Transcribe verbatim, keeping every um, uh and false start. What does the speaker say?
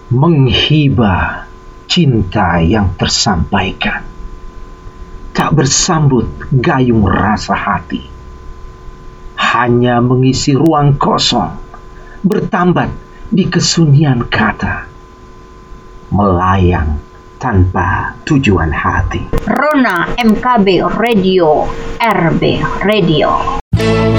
menghibah cinta yang tersampaikan, tak bersambut gayung rasa hati, hanya mengisi ruang kosong, bertambat di kesunyian kata, melayang tanpa tujuan hati. Rona M K B Radio, R B Radio.